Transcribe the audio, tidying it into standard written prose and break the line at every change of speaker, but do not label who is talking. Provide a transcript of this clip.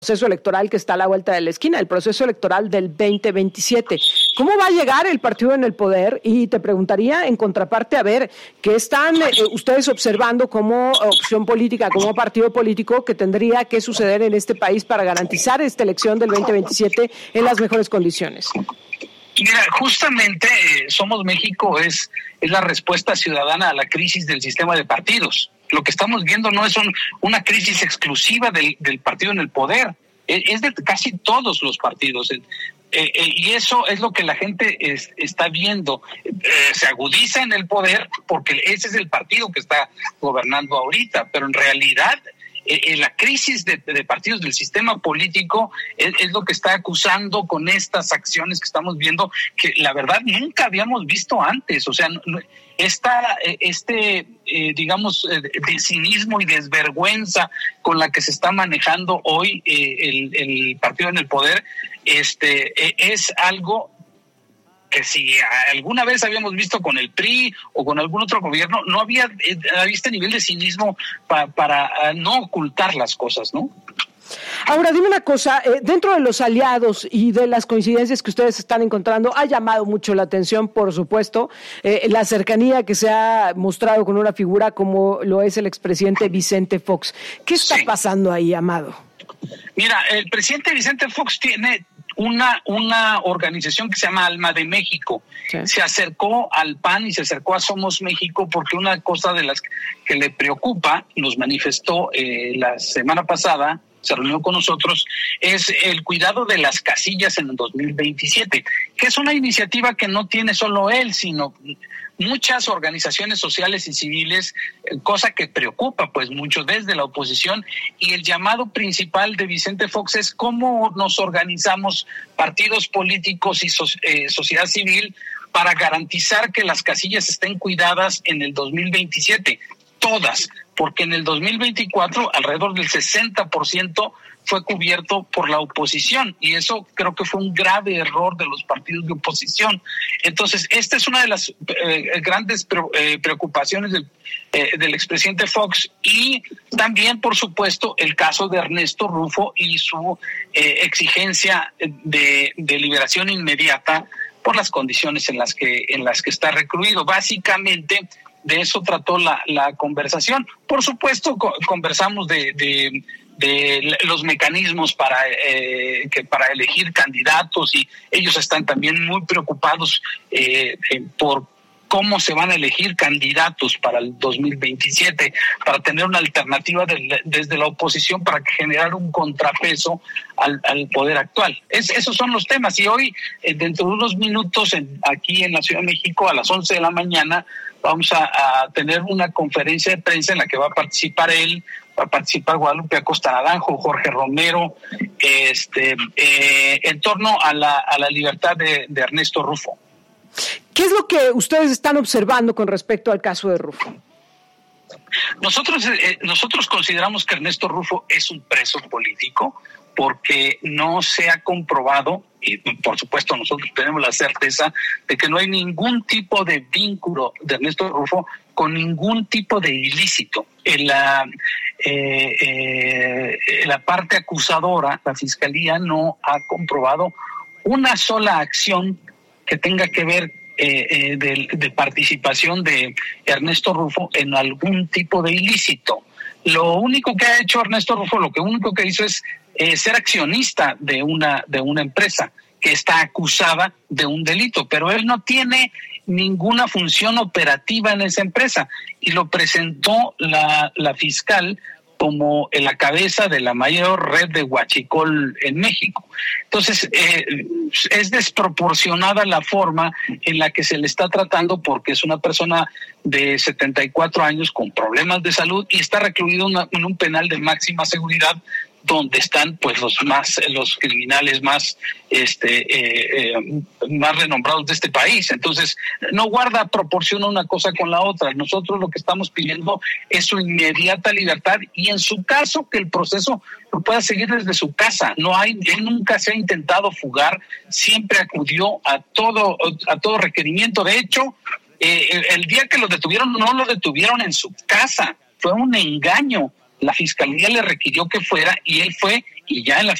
proceso electoral que está a la vuelta de la esquina, el proceso electoral del 2027. ¿Cómo va a llegar el partido en el poder? Y te preguntaría en contraparte, a ver, ¿qué están ustedes observando como opción política, como partido político que tendría que suceder en este país para garantizar esta elección del 2027 en las mejores condiciones?
Mira, justamente Somos México es la respuesta ciudadana a la crisis del sistema de partidos. Lo que estamos viendo no es una crisis exclusiva del partido en el poder, es de casi todos los partidos. Y eso es lo que la gente está viendo. Se agudiza en el poder porque ese es el partido que está gobernando ahorita, pero en realidad la crisis de partidos del sistema político es lo que está acusando con estas acciones que estamos viendo, que la verdad nunca habíamos visto antes. O sea, digamos, de cinismo y desvergüenza con la que se está manejando hoy el partido en el poder, es algo que si alguna vez habíamos visto con el PRI o con algún otro gobierno, no había este nivel de cinismo para no ocultar las cosas, ¿no?
Ahora, dime una cosa, dentro de los aliados y de las coincidencias que ustedes están encontrando, ha llamado mucho la atención, por supuesto, la cercanía que se ha mostrado con una figura como lo es el expresidente Vicente Fox. ¿Qué está pasando ahí, Amado?
Mira, el presidente Vicente Fox tiene una organización que se llama Alma de México. Sí. Se acercó al PAN y se acercó a Somos México porque una cosa de las que le preocupa, nos manifestó la semana pasada, se reunió con nosotros, es el cuidado de las casillas en el 2027, que es una iniciativa que no tiene solo él, sino muchas organizaciones sociales y civiles, cosa que preocupa pues mucho desde la oposición, y el llamado principal de Vicente Fox es cómo nos organizamos partidos políticos y sociedad civil para garantizar que las casillas estén cuidadas en el 2027, todas, porque en el 2024 alrededor del 60% fue cubierto por la oposición, y eso creo que fue un grave error de los partidos de oposición. Entonces, esta es una de las grandes preocupaciones del expresidente Fox, y también, por supuesto, el caso de Ernesto Rufo y su exigencia de liberación inmediata por las condiciones en las que está recluido. Básicamente, de eso trató la conversación. Por supuesto, conversamos de los mecanismos para elegir candidatos, y ellos están también muy preocupados por cómo se van a elegir candidatos para el 2027, para tener una alternativa desde la oposición para generar un contrapeso al poder actual. Esos son los temas, y hoy, dentro de unos minutos, aquí en la Ciudad de México, a las 11 de la mañana, vamos a tener una conferencia de prensa en la que va a participar va a participar Guadalupe Acosta Naranjo, Jorge Romero, en torno a la libertad de Ernesto Rufo.
¿Qué es lo que ustedes están observando con respecto al caso de Rufo?
Nosotros consideramos que Ernesto Rufo es un preso político porque no se ha comprobado, y por supuesto nosotros tenemos la certeza de que no hay ningún tipo de vínculo de Ernesto Rufo con ningún tipo de ilícito. En la parte acusadora, la Fiscalía no ha comprobado una sola acción que tenga que ver de participación de Ernesto Rufo en algún tipo de ilícito. Lo único que ha hecho Ernesto Rufo, lo único que hizo es ser accionista de una empresa que está acusada de un delito, pero él no tiene ninguna función operativa en esa empresa, y lo presentó la fiscal como en la cabeza de la mayor red de huachicol en México. Entonces, es desproporcionada la forma en la que se le está tratando, porque es una persona de 74 años con problemas de salud y está recluido en un penal de máxima seguridad, donde están pues los criminales más renombrados de este país. Entonces, no guarda proporción una cosa con la otra. Nosotros lo que estamos pidiendo es su inmediata libertad, y en su caso que el proceso lo pueda seguir desde su casa. Él nunca se ha intentado fugar, siempre acudió a todo requerimiento. De hecho, el día que lo detuvieron, no lo detuvieron en su casa, fue un engaño. La Fiscalía le requirió que fuera, y él fue y ya en la